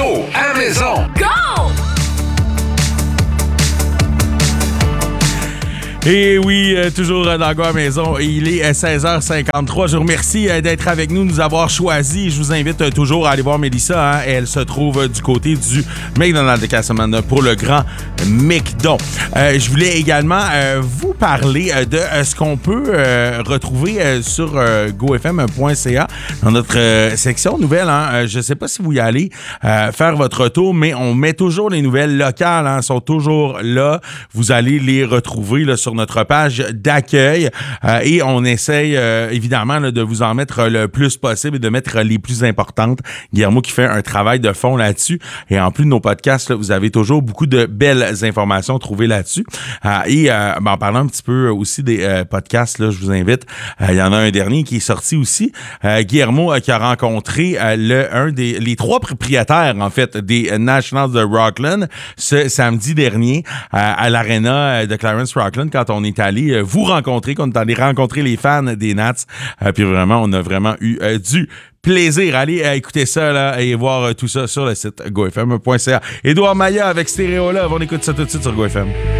Go à la maison. Go! Et oui, toujours dans Go à la maison. Il est 16h53. Je vous remercie d'être avec nous, de nous avoir choisis. Je vous invite toujours à aller voir Mélissa. Hein. Elle se trouve du côté du McDonald's de Castlemaine pour le grand McDon. Je voulais également vous parler de ce qu'on peut retrouver sur gofm.ca dans notre section nouvelles. Hein. Je ne sais pas si vous y allez faire votre tour, mais on met toujours les nouvelles locales. Hein, sont toujours là. Vous allez les retrouver là, sur notre page d'accueil et on essaye évidemment là, de vous en mettre le plus possible et de mettre les plus importantes. Guillermo qui fait un travail de fond là-dessus et en plus de nos podcasts, là, vous avez toujours beaucoup de belles informations trouvées là-dessus. En parlant un petit peu aussi des podcasts, là, je vous invite, il y en a un dernier qui est sorti aussi. Guillermo qui a rencontré les 3 propriétaires en fait des Nationals de Rockland ce samedi dernier à l'aréna de Clarence Rockland quand on est allé vous rencontrer, quand on est allé rencontrer les fans des Nats. Puis vraiment, on a vraiment eu du plaisir. Allez écouter ça là, et voir tout ça sur le site gofm.ca. Édouard Maillat avec Stéréo Love. On écoute ça tout de suite sur GoFM.